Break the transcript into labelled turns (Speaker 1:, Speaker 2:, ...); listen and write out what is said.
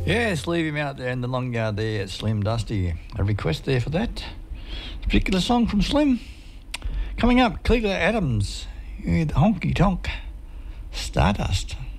Speaker 1: Yes, leave him out there in the long yard there, Slim Dusty. A request there for that particular song from Slim. Coming up, Cleveland Adams with Honky Tonk Stardust.